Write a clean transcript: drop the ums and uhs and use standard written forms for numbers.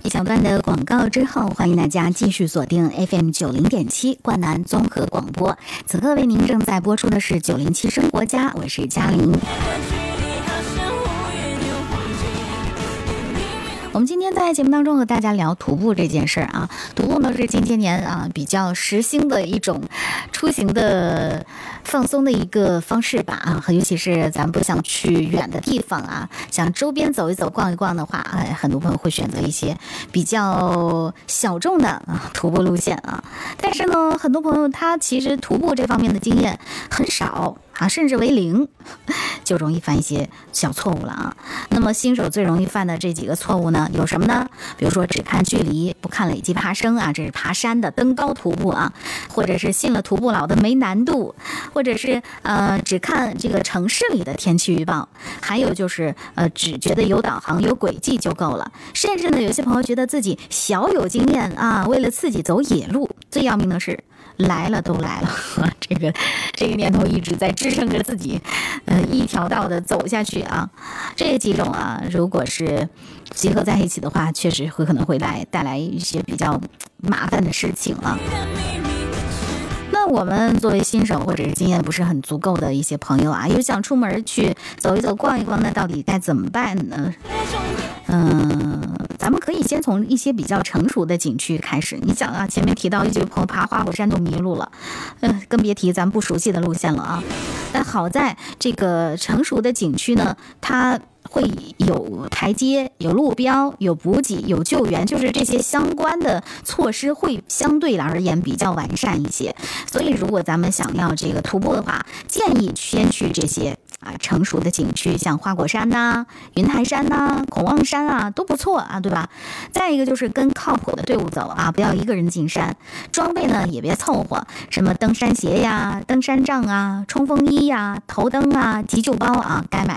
一小段的广告之后，欢迎大家继续锁定 FM90.7 冠南综合广播。此刻为您正在播出的是907生活家，我是嘉玲。我们今天在节目当中和大家聊徒步这件事儿啊，徒步呢是近些年啊比较时兴的一种出行的放松的一个方式吧啊，尤其是咱们不想去远的地方啊，想周边走一走逛一逛的话，很多朋友会选择一些比较小众的徒步路线啊。但是呢，很多朋友他其实徒步这方面的经验很少啊，甚至为零，就容易犯一些小错误了啊。那么新手最容易犯的这几个错误呢，有什么呢？比如说只看距离不看累计爬升啊，这是爬山的登高徒步啊，或者是信了徒步佬的没难度，或者是只看这个城市里的天气预报，还有就是只觉得有导航有轨迹就够了，甚至呢有些朋友觉得自己小有经验啊，为了刺激走野路。最要命的是来了都来了，这个念头一直在支撑着自己一条道的走下去啊。这几种啊如果是结合在一起的话，确实可能会带来一些比较麻烦的事情啊。那我们作为新手或者是经验不是很足够的一些朋友啊，有想出门去走一走逛一逛，那到底该怎么办呢？咱们可以先从一些比较成熟的景区开始。你想啊，前面提到有几个朋友爬花果山都迷路了，更别提咱们不熟悉的路线了啊。但好在这个成熟的景区呢，它会有台阶、有路标、有补给、有救援，就是这些相关的措施会相对而言比较完善一些。所以如果咱们想要这个徒步的话，建议先去这些成熟的景区，像花果山呐、云台山呐、孔望山啊，都不错啊，对吧？再一个就是跟靠谱的队伍走啊，不要一个人进山，装备呢也别凑合，什么登山鞋呀、登山杖啊、冲锋衣呀、头灯啊、急救包啊，该买